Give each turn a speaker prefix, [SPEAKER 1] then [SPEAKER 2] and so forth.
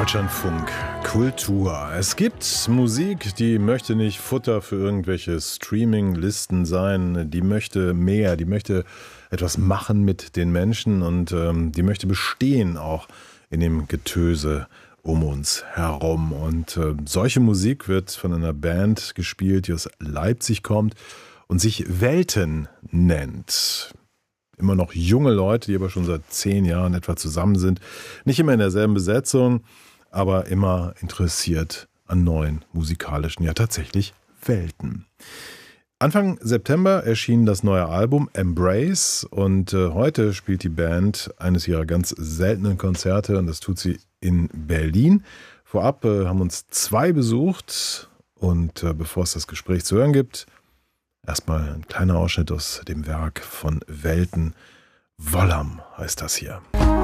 [SPEAKER 1] Deutschlandfunk Kultur. Es gibt Musik, die möchte nicht Futter für irgendwelche Streaming-Listen sein. Die möchte mehr, die möchte etwas machen mit den Menschen und die möchte bestehen auch in dem Getöse um uns herum. Und solche Musik wird von einer Band gespielt, die aus Leipzig kommt und sich Welten nennt. Immer noch junge Leute, die aber schon seit 10 Jahren etwa zusammen sind. Nicht immer in derselben Besetzung, aber immer interessiert an neuen musikalischen, ja tatsächlich Welten. Anfang September erschien das neue Album Embrace und heute spielt die Band eines ihrer ganz seltenen Konzerte und das tut sie in Berlin. Vorab haben uns 2 besucht und bevor es das Gespräch zu hören gibt, erstmal ein kleiner Ausschnitt aus dem Werk von Welten. Wollam heißt das hier.